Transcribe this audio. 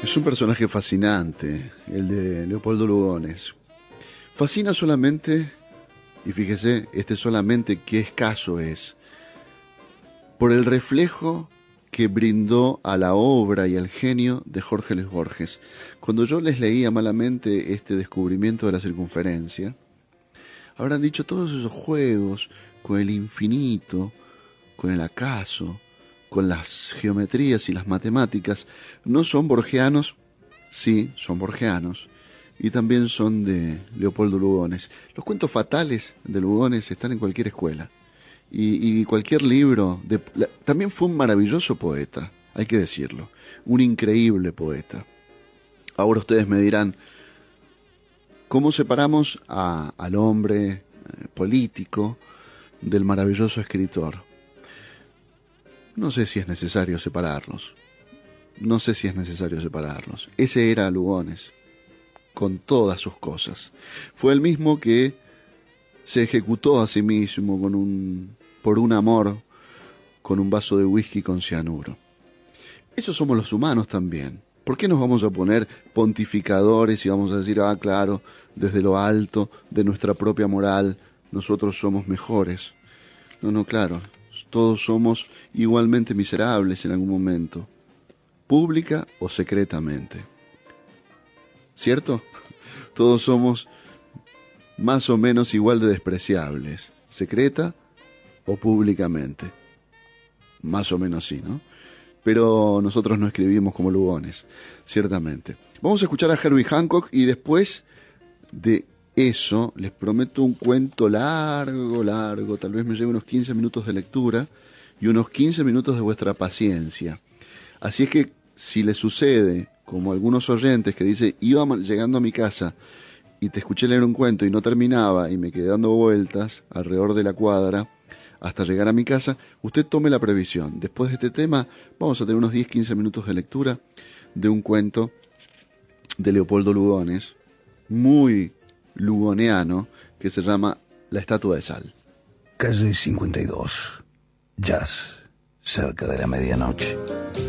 Es un personaje fascinante, el de Leopoldo Lugones. Fascina solamente, y fíjese, solamente qué escaso es, por el reflejo que brindó a la obra y al genio de Jorge Luis Borges. Cuando yo les leía malamente este descubrimiento de la circunferencia, habrán dicho todos esos juegos con el infinito, con el acaso, con las geometrías y las matemáticas, no son borgianos. Sí, son borgianos, y también son de Leopoldo Lugones. Los cuentos fatales de Lugones están en cualquier escuela, y cualquier libro. También fue un maravilloso poeta, hay que decirlo, un increíble poeta. Ahora ustedes me dirán, ¿cómo separamos al hombre político del maravilloso escritor? No sé si es necesario separarlos. Ese era Lugones, con todas sus cosas. Fue el mismo que se ejecutó a sí mismo por un amor, con un vaso de whisky con cianuro. Esos somos los humanos también. ¿Por qué nos vamos a poner pontificadores y vamos a decir, claro, desde lo alto de nuestra propia moral, nosotros somos mejores? No, claro, todos somos igualmente miserables en algún momento, pública o secretamente. ¿Cierto? Todos somos más o menos igual de despreciables, secreta o públicamente. Más o menos sí, ¿no? Pero nosotros no escribimos como Lugones, ciertamente. Vamos a escuchar a Herbie Hancock y después de eso les prometo un cuento largo, tal vez me lleve unos 15 minutos de lectura y unos 15 minutos de vuestra paciencia. Así es que si les sucede, como algunos oyentes que dicen, iba llegando a mi casa y te escuché leer un cuento y no terminaba y me quedé dando vueltas alrededor de la cuadra hasta llegar a mi casa, usted tome la previsión. Después de este tema vamos a tener unos 10-15 minutos de lectura de un cuento de Leopoldo Lugones, muy lugoneano, que se llama La estatua de sal. Calle 52, jazz, cerca de la medianoche.